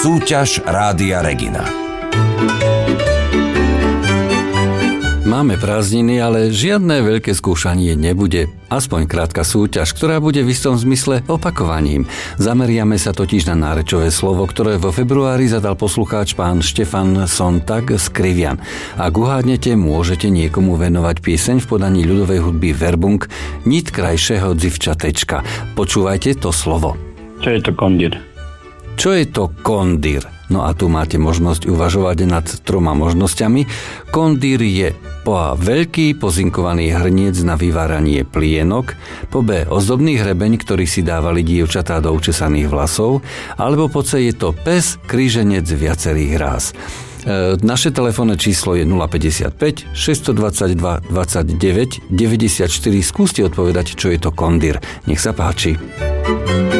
Súťaž Rádia Regina. Máme prázdniny, ale žiadne veľké skúšanie nebude. Aspoň krátka súťaž, ktorá bude v istom zmysle opakovaním. Zameriame sa totiž na nárečové slovo, ktoré vo februári zadal poslucháč pán Štefan Sontag z Krivian. Ak uhádnete, môžete niekomu venovať pieseň v podaní ľudovej hudby Verbung Nit krajšieho dzivčatečka. Počúvajte to slovo. Čo je to kondír? Čo je to kondír? No a tu máte možnosť uvažovať nad 3 možnosťami. Kondír je po A veľký pozinkovaný hrniec na vyváranie plienok, po B ozdobný hrebeň, ktorý si dávali dievčatá do učesaných vlasov, alebo po C je to pes, kríženec viacerých ráz. Naše telefónne číslo je 055 622 29 94. Skúste odpovedať, čo je to kondír. Nech sa páči.